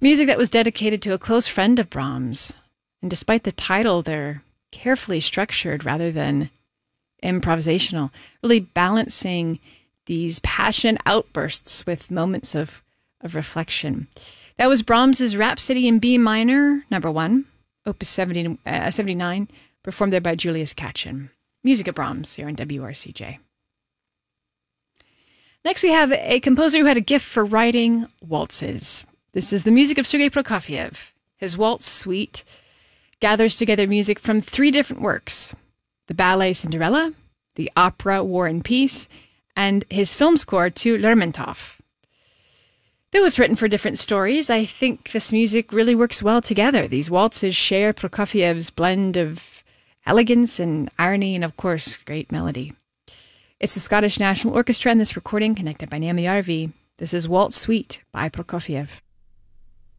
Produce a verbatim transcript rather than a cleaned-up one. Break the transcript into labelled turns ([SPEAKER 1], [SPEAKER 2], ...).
[SPEAKER 1] Music that was dedicated to a close friend of Brahms. And despite the title, they're carefully structured rather than improvisational, really balancing these passionate outbursts with moments of, of reflection. That was Brahms's Rhapsody in B minor, number one, Opus seventy, uh, seventy-nine, performed there by Julius Katchen. Music at Brahms here on W R C J. Next, we have a composer who had a gift for writing waltzes. This is the music of Sergei Prokofiev. His waltz suite gathers together music from three different works: the ballet Cinderella, the opera War and Peace, and his film score to Lermontov. Though it's written for different stories, I think this music really works well together. These waltzes share Prokofiev's blend of elegance and irony and, of course, great melody. It's the Scottish National Orchestra in this recording, connected by Naomi Arvey. This is Waltz Suite by Prokofiev.